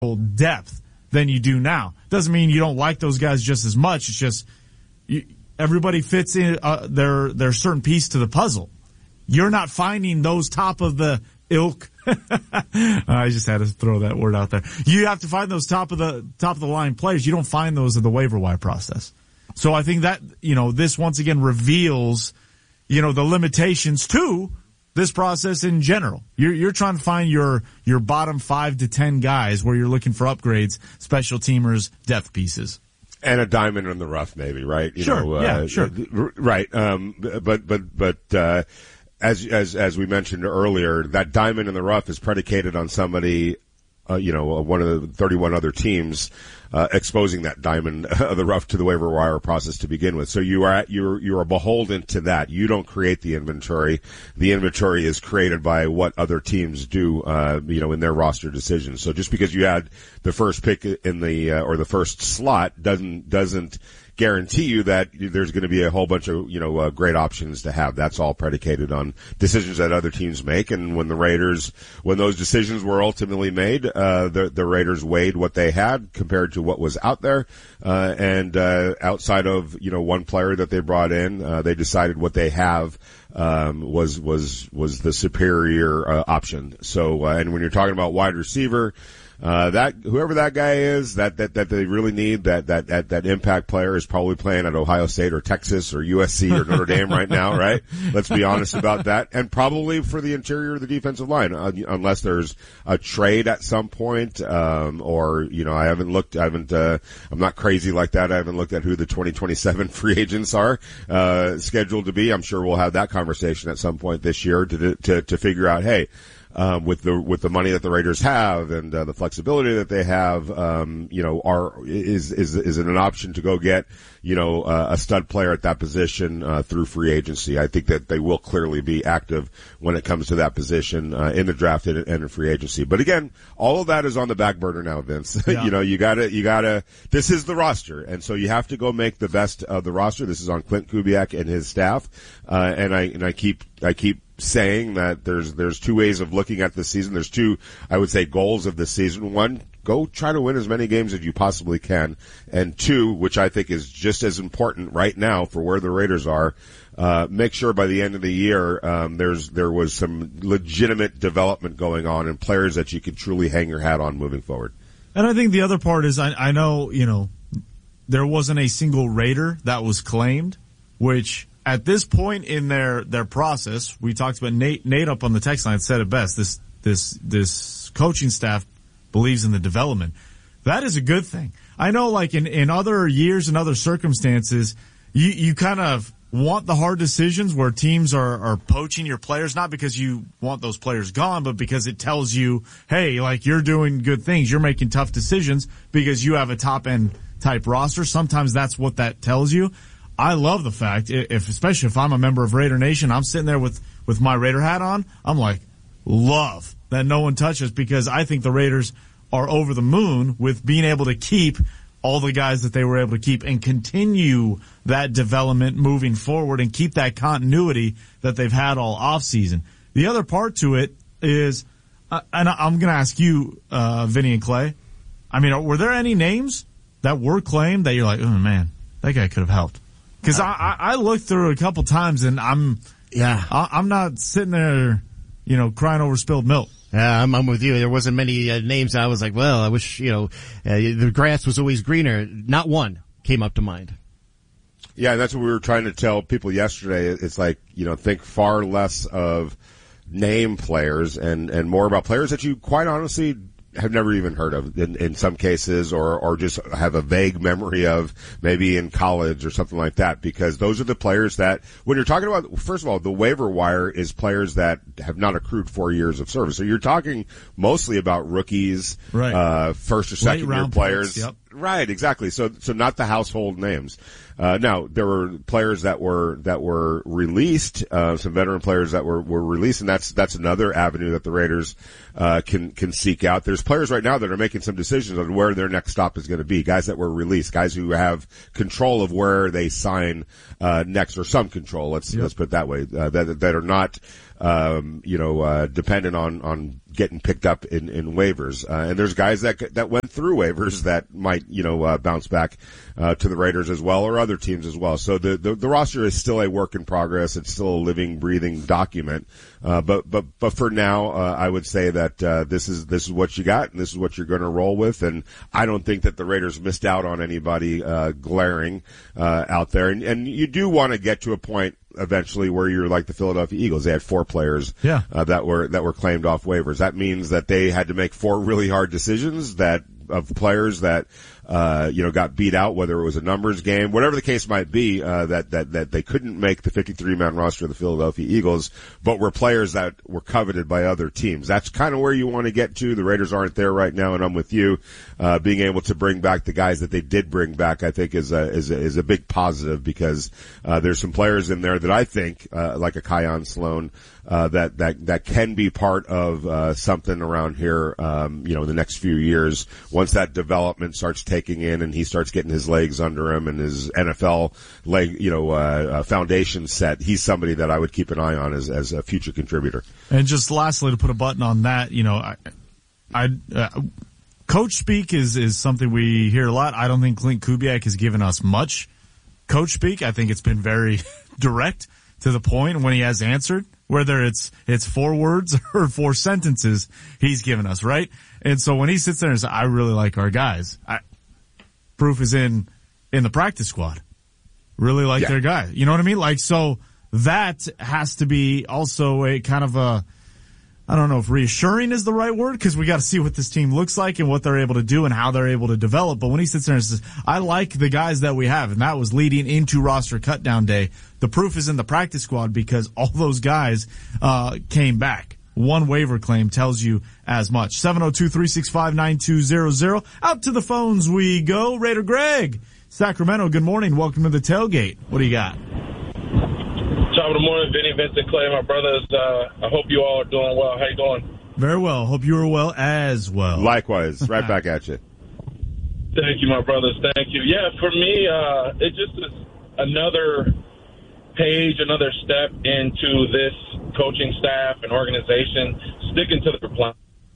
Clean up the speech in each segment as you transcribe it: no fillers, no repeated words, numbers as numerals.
depth than you do now. Doesn't mean you don't like those guys just as much. It's just everybody fits in their certain piece to the puzzle. You're not finding those top of the ilk. I just had to throw that word out there. You have to find those top of the line players. You don't find those in the waiver wire process. So I think that, this once again reveals, the limitations to this process in general. You're trying to find your bottom 5 to 10 guys where you're looking for upgrades, special teamers, depth pieces. And a diamond in the rough, maybe, right? Sure. Sure. Right. But as we mentioned earlier, that diamond in the rough is predicated on somebody, one of the 31 other teams, exposing that diamond of the rough to the waiver wire process to begin with. So you are beholden to that. You don't create the inventory. The inventory is created by what other teams do, in their roster decisions. So just because you had the first pick in or the first slot doesn't guarantee you that there's going to be a whole bunch of, great options to have. That's all predicated on decisions that other teams make. And when those decisions were ultimately made, the Raiders weighed what they had compared to what was out there. And outside of, one player that they brought in, they decided what they have was the superior option. So, and when you're talking about wide receiver, whoever that guy is, that they really need, that impact player is probably playing at Ohio State or Texas or USC or Notre Dame right now, right? Let's be honest about that. And probably for the interior of the defensive line, unless there's a trade at some point, or, I'm not crazy like that. I haven't looked at who the 2027 free agents are, scheduled to be. I'm sure we'll have that conversation at some point this year to figure out, hey, with the money that the Raiders have and the flexibility that they have, is it an option to go get a stud player at that position through free agency? I think that they will clearly be active when it comes to that position in the draft and in free agency. But again, all of that is on the back burner now, Vince. Yeah. You gotta. This is the roster, and so you have to go make the best of the roster. This is on Clint Kubiak and his staff, and I keep saying that there's two ways of looking at this season. There's two, I would say, goals of this season. One, go try to win as many games as you possibly can. And two, which I think is just as important right now for where the Raiders are, make sure by the end of the year, there was some legitimate development going on and players that you can truly hang your hat on moving forward. And I think the other part is, I know, there wasn't a single Raider that was claimed, which at this point in their process, we talked about Nate up on the text line said it best. This coaching staff believes in the development. That is a good thing. I know, like in other years and other circumstances, you kind of want the hard decisions where teams are poaching your players, not because you want those players gone, but because it tells you, hey, like, you're doing good things. You're making tough decisions because you have a top end type roster. Sometimes that's what that tells you. I love the fact, especially if I'm a member of Raider Nation, I'm sitting there with my Raider hat on. I'm like, love that no one touches, because I think the Raiders are over the moon with being able to keep all the guys that they were able to keep and continue that development moving forward and keep that continuity that they've had all offseason. The other part to it is, and I'm going to ask you, Vinny and Clay, I mean, were there any names that were claimed that you're like, oh man, that guy could have helped? Because I looked through a couple times and I'm not sitting there, crying over spilled milk. Yeah, I'm with you. There wasn't many names I was like, well, I wish, the grass was always greener. Not one came up to mind. Yeah, and that's what we were trying to tell people yesterday. It's like, think far less of name players and more about players that you quite honestly have never even heard of in some cases, or just have a vague memory of maybe in college or something like that, because those are the players that, when you're talking about, first of all, the waiver wire is players that have not accrued 4 years of service. So you're talking mostly about rookies, right. First or second year players. Picks, yep. Right, exactly. So not the household names. Now there were players that were released, some veteran players that were released, and that's another avenue that the Raiders can seek out. There's players right now that are making some decisions on where their next stop is going to be. Guys that were released, guys who have control of where they sign next, or some control. Let's put it that way. That are not dependent on getting picked up in waivers. And there's guys that went through waivers that might, bounce back, to the Raiders as well, or other teams as well. So the roster is still a work in progress. It's still a living, breathing document. But for now, I would say that, this is what you got and this is what you're going to roll with. And I don't think that the Raiders missed out on anybody, glaring, out there. And you do want to get to a point eventually where you're like the Philadelphia Eagles. They had 4 players, that were claimed off waivers. That means that they had to make 4 really hard decisions of players that, got beat out, whether it was a numbers game, whatever the case might be, that they couldn't make the 53-man roster of the Philadelphia Eagles, but were players that were coveted by other teams. That's kind of where you want to get to. The Raiders aren't there right now, and I'm with you. Being able to bring back the guys that they did bring back, I think is a big positive, because, there's some players in there that I think, like a Kion Sloan, that can be part of, something around here, in the next few years, once that development starts taking in and he starts getting his legs under him and his NFL foundation set. He's somebody that I would keep an eye on as a future contributor. And just lastly, to put a button on that, coach speak is something we hear a lot. I don't think Clint Kubiak has given us much coach speak. I think it's been very direct to the point when he has answered, whether it's 4 words or 4 sentences he's given us, right? And so when he sits there and says, I really like our guys, proof is in the practice squad. Really like their guys. You know what I mean? Like, so that has to be also a kind of I don't know if reassuring is the right word, because we got to see what this team looks like and what they're able to do and how they're able to develop. But when he sits there and says, I like the guys that we have, and that was leading into roster cutdown day, the proof is in the practice squad, because all those guys came back. One waiver claim tells you as much. 702-365-9200. Out to the phones we go. Raider Greg, Sacramento, good morning. Welcome to the tailgate. What do you got? Top of the morning, Vinny, Vincent, Clay, my brothers. I hope you all are doing well. How you doing? Very well. Hope you are well as well. Likewise. Right back at you. Thank you, my brothers. Thank you. Yeah, for me, it just is another page, another step into this coaching staff and organization sticking to their plan.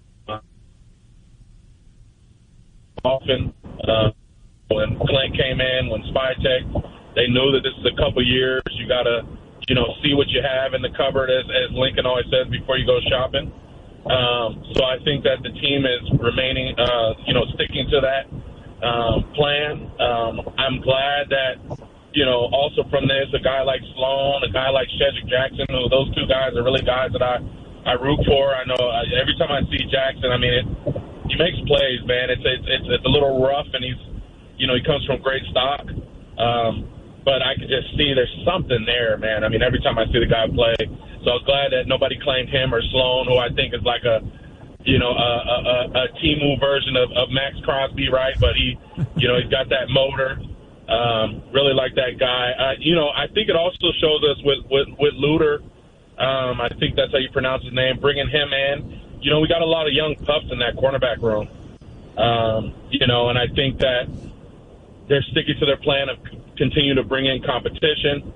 Often, when Clint came in, when Spytech, they knew that this is a couple years. You got to, see what you have in the cupboard, as Lincoln always says, before you go shopping. So I think that the team is remaining, sticking to that plan. I'm glad that, also from this, a guy like Sloan, a guy like Shedrick Jackson, those 2 guys are really guys that I root for. I know every time I see Jackson, he makes plays, man. It's a little rough, and he comes from great stock. But I could just see there's something there, man. Every time I see the guy play. So I was glad that nobody claimed him or Sloan, who I think is like a Temu version of Max Crosby, right? But he's got that motor. Really like that guy. I think it also shows us with Luter. I think that's how you pronounce his name. Bringing him in, we got a lot of young pups in that cornerback room. And I think that they're sticking to their plan of continue to bring in competition.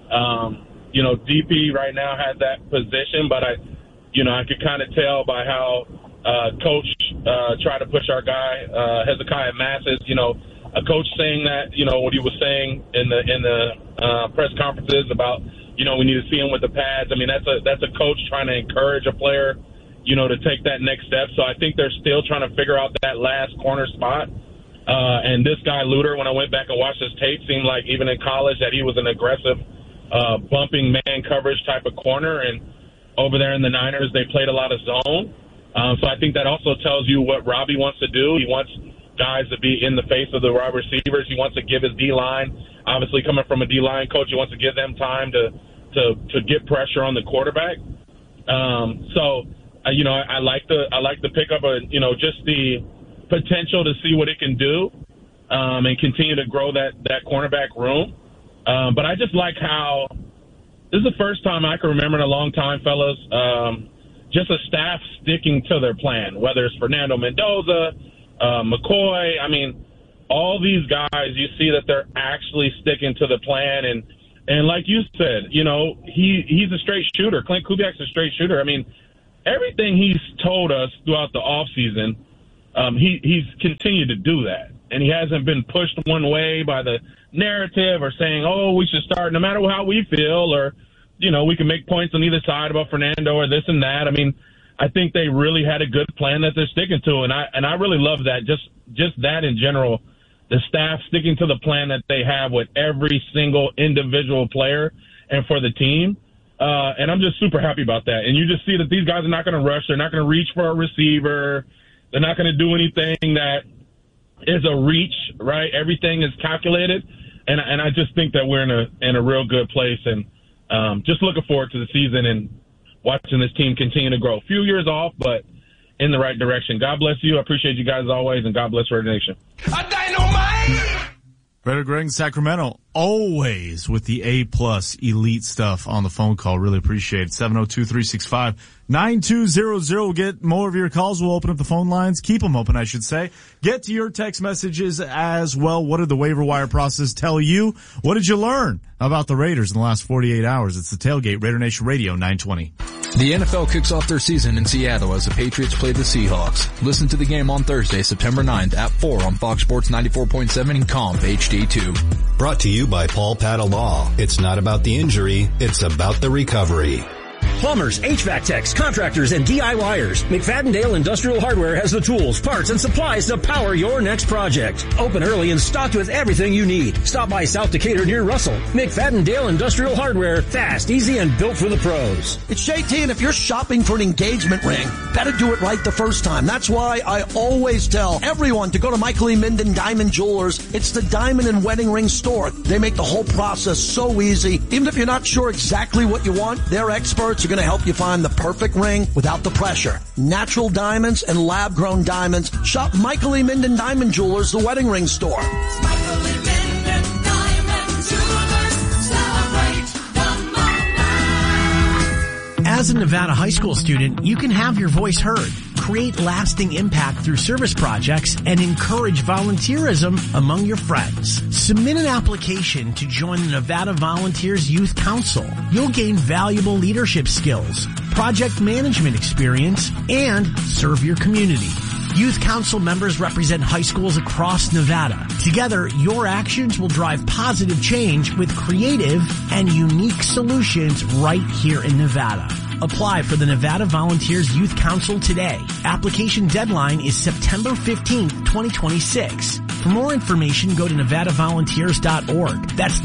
DP right now has that position, but I could kind of tell by how coach tried to push our guy Hezekiah Masses. A coach saying that what he was saying in the press conferences about we need to see him with the pads. That's a coach trying to encourage a player to take that next step. So I think they're still trying to figure out that last corner spot. And this guy, Luter, when I went back and watched his tape, seemed like even in college that he was an aggressive, bumping man coverage type of corner. And over there in the Niners, they played a lot of zone. So I think that also tells you what Robbie wants to do. He wants guys to be in the face of the wide receivers. He wants to give his D-line, obviously coming from a D-line coach, he wants to give them time to get pressure on the quarterback. I like the pickup of, just the potential to see what it can do, and continue to grow that cornerback room. But I just like how this is the first time I can remember in a long time, fellas, just a staff sticking to their plan, whether it's Fernando Mendoza, McCoy. All these guys, you see that they're actually sticking to the plan. And like you said, he's a straight shooter. Clint Kubiak's a straight shooter. everything he's told us throughout the offseason, he's continued to do that. And he hasn't been pushed one way by the narrative or saying, oh, we should start no matter how we feel, or, you know, we can make points on either side about Fernando or this and that. I mean, I think they really had a good plan that they're sticking to, and I really love that. Just that in general, the staff sticking to the plan that they have with every single individual player and for the team. And I'm just super happy about that. And you just see that these guys are not going to rush. They're not going to reach for a receiver. They're not going to do anything that is a reach, right? Everything is calculated. And I just think that we're in a real good place, and just looking forward to the season and watching this team continue to grow. A few years off, but in the right direction. God bless you. I appreciate you guys always, and God bless Raider Nation. A dynamite! Raider Greg in Sacramento, always with the A-plus elite stuff on the phone call. Really appreciate it. 702-365-9200. We'll get more of your calls. We'll open up the phone lines. Keep them open, I should say. Get to your text messages as well. What did the waiver wire process tell you? What did you learn about the Raiders in the last 48 hours? It's the Tailgate, Raider Nation Radio 920. The NFL kicks off their season in Seattle as the Patriots play the Seahawks. Listen to the game on Thursday, September 9th at 4 on Fox Sports 94.7 and Comp HD2. Brought to you by Paul Patta Law. It's not about the injury, it's about the recovery. Plumbers, HVAC techs, contractors, and DIYers. McFadden-Dale Industrial Hardware has the tools, parts, and supplies to power your next project. Open early and stocked with everything you need. Stop by South Decatur near Russell. McFadden-Dale Industrial Hardware. Fast, easy, and built for the pros. It's JT, and if you're shopping for an engagement ring, better do it right the first time. That's why I always tell everyone to go to Michael E. Minden Diamond Jewelers. It's the diamond and wedding ring store. They make the whole process so easy. Even if you're not sure exactly what you want, they're experts are going to help you find the perfect ring without the pressure. Natural diamonds and lab-grown diamonds. Shop Michael E. Minden Diamond Jewelers, the wedding ring store. Michael E. Minden Diamond Jewelers, celebrate the moment. As a Nevada high school student, you can have your voice heard, create lasting impact through service projects, and encourage volunteerism among your friends. Submit an application to join the Nevada Volunteers Youth Council. You'll gain valuable leadership skills, project management experience, and serve your community. Youth Council members represent high schools across Nevada. Together, your actions will drive positive change with creative and unique solutions right here in Nevada. Apply for the Nevada Volunteers Youth Council today. Application deadline is September 15th, 2026. For more information, go to NevadaVolunteers.org. That's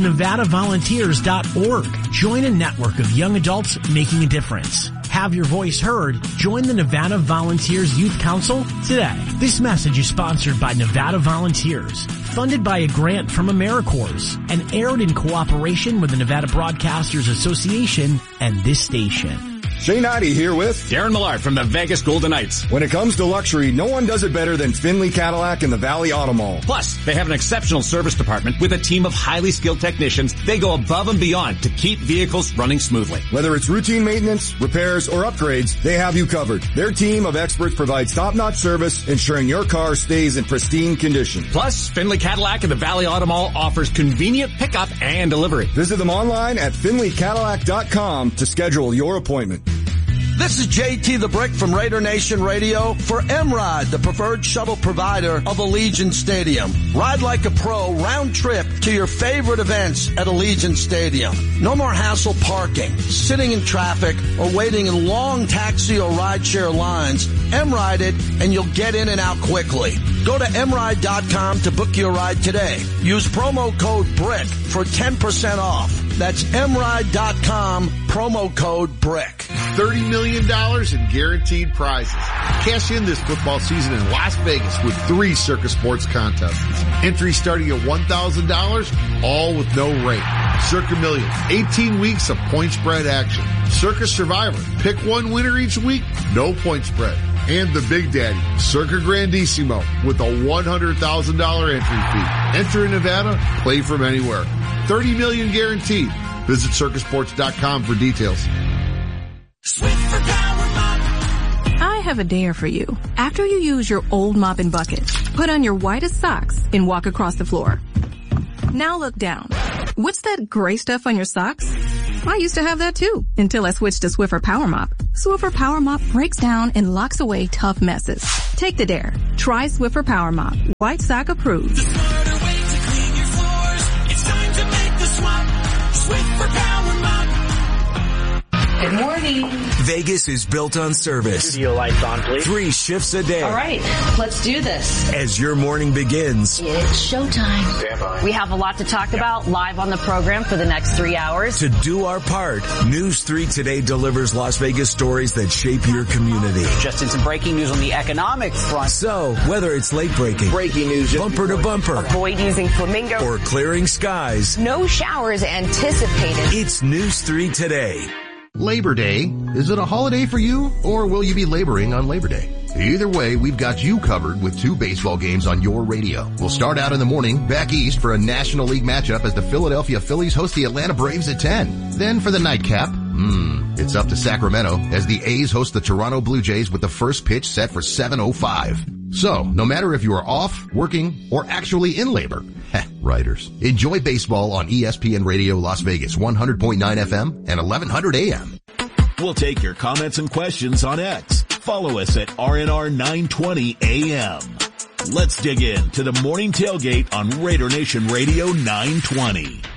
NevadaVolunteers.org. Join a network of young adults making a difference. Have your voice heard. Join the Nevada Volunteers Youth Council today. This message is sponsored by Nevada Volunteers, funded by a grant from AmeriCorps, and aired in cooperation with the Nevada Broadcasters Association and this station. Shane Noddy here with Darren Millard from the Vegas Golden Knights. When it comes to luxury, no one does it better than Finley Cadillac and the Valley Auto Mall. Plus, they have an exceptional service department with a team of highly skilled technicians. They go above and beyond to keep vehicles running smoothly. Whether it's routine maintenance, repairs, or upgrades, they have you covered. Their team of experts provides top-notch service, ensuring your car stays in pristine condition. Plus, Finley Cadillac and the Valley Auto Mall offers convenient pickup and delivery. Visit them online at FinleyCadillac.com to schedule your appointment. This is JT the Brick from Raider Nation Radio for M-Ride, the preferred shuttle provider of Allegiant Stadium. Ride like a pro, round trip to your favorite events at Allegiant Stadium. No more hassle parking, sitting in traffic, or waiting in long taxi or rideshare lines. M-Ride it, and you'll get in and out quickly. Go to mride.com to book your ride today. Use promo code BRICK for 10% off. That's mride.com, promo code BRICK. $30 million in guaranteed prizes. Cash in this football season in Las Vegas with 3 Circus Sports contests. Entry starting at $1,000, all with no rate. Circa Millions, 18 weeks of point spread action. Circus Survivor, pick one winner each week, no point spread. And the Big Daddy, Circa Grandissimo, with a $100,000 entry fee. Enter in Nevada, play from anywhere. $30 million guaranteed. Visit circusports.com for details. Switch for Power Mop. I have a dare for you. After you use your old mop and bucket, put on your whitest socks and walk across the floor. Now look down. What's that gray stuff on your socks? I used to have that too, until I switched to Swiffer Power Mop. Swiffer Power Mop breaks down and locks away tough messes. Take the dare. Try Swiffer Power Mop. White Sock approved. The smarter way to clean your floors. It's time to make the swap. Swiffer Power Mop. Good morning. Vegas is built on service. Studio lights on, please. 3 shifts a day. All right, let's do this. As your morning begins. It's showtime. We have a lot to talk about live on the program for the next 3 hours. To do our part, News 3 Today delivers Las Vegas stories that shape your community. Just in some breaking news on the economic front. So, whether it's late breaking, breaking news, bumper to bumper, avoid using flamingo, or clearing skies, no showers anticipated. It's News 3 Today. Labor Day. Is it a holiday for you, or will you be laboring on Labor Day? Either way, we've got you covered with 2 baseball games on your radio. We'll start out in the morning, back east for a National League matchup as the Philadelphia Phillies host the Atlanta Braves at 10. Then for the nightcap, it's up to Sacramento as the A's host the Toronto Blue Jays with the first pitch set for 7:05. So, no matter if you are off, working, or actually in labor, writers, enjoy baseball on ESPN Radio Las Vegas 100.9 FM and 1100 AM. We'll take your comments and questions on X. Follow us at RNR 920 AM. Let's dig in to the morning tailgate on Raider Nation Radio 920.